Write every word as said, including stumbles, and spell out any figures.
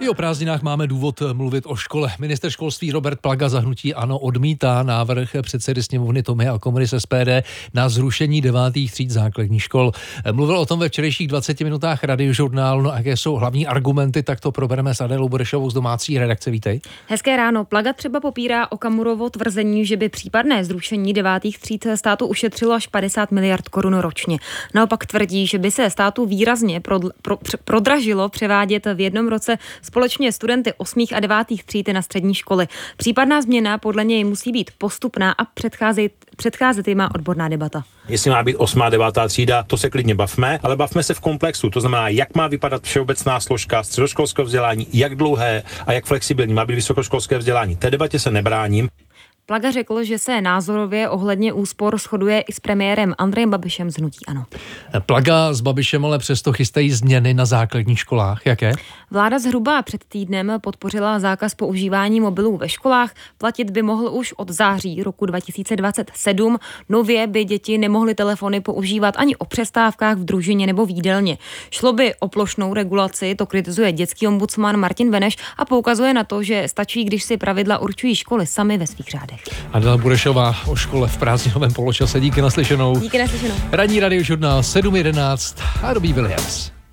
I o prázdninách máme důvod mluvit o škole. Ministr školství Robert Plaga za hnutí ANO odmítá návrh předsedy sněmovny Tomia Okamury z S P D na zrušení devátých tříd základních škol. Mluvil o tom ve včerejších dvaceti minutách Radiožurnálu. No a jaké jsou hlavní argumenty, tak to probereme s Adélou Burešovou z domácí redakce. Vítej. Hezké ráno. Plaga třeba popírá Okamurovo tvrzení, že by případné zrušení devátých tříd státu ušetřilo až padesát miliard korun ročně. Naopak tvrdí, že by se státu výrazně prodl, pro, prodražilo převádět v jednom roce společně studenty osmých a devátých tříd na střední školy. Případná změna podle něj musí být postupná a předcházet, předcházet jim má odborná debata. Jestli má být osmá, devátá třída, to se klidně bavme, ale bavme se v komplexu. To znamená, jak má vypadat všeobecná složka středoškolského vzdělání, jak dlouhé a jak flexibilní má být vysokoškolské vzdělání. Té debatě se nebráním. Plaga řekl, že se názorově ohledně úspor shoduje i s premiérem Andrejem Babišem z hnutí ANO. Plaga s Babišem ale přesto chystají změny na základních školách. Jaké? Vláda zhruba před týdnem podpořila zákaz používání mobilů ve školách. Platit by mohl už od září roku dva tisíce dvacet sedm. Nově by děti nemohly telefony používat ani o přestávkách v družině nebo v jídelně. Šlo by o plošnou regulaci, to kritizuje dětský ombudsman Martin Beneš a poukazuje na to, že stačí, když si pravidla určují školy sami ve svých řádech. Adéla Burešová o škole v prázdninovém poločase. Díky naslyšenou. Díky naslyšenou. Ranní Radiožurnál sedm jedenáct a Robbie Williams.